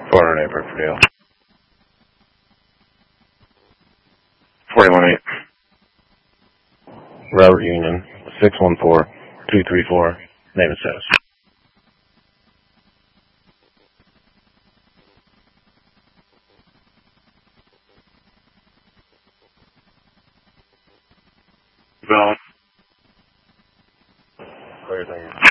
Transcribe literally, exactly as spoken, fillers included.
four hundred eight Brookville. forty-one eight. Robert Union, six one four two three four. Name and status. Well. Clear, thank you.